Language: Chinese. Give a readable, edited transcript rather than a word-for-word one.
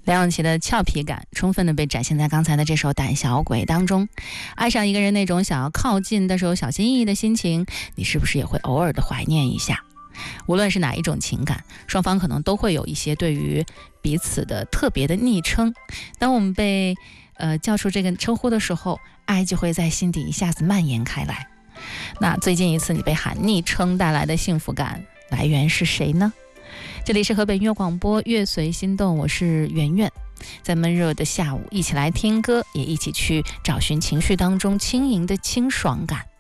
梁咏琪的俏皮感充分的被展现在刚才的这首《胆小鬼》当中。爱上一个人那种想要靠近但是又小心翼翼的心情，你是不是也会偶尔的怀念一下？无论是哪一种情感，双方可能都会有一些对于彼此的特别的昵称。当我们被叫出这个称呼的时候，爱就会在心底一下子蔓延开来。那最近一次你被喊昵称带来的幸福感来源是谁呢？这里是河北音乐广播乐随心动，我是圆圆。在闷热的下午，一起来听歌，也一起去找寻情绪当中轻盈的清爽感。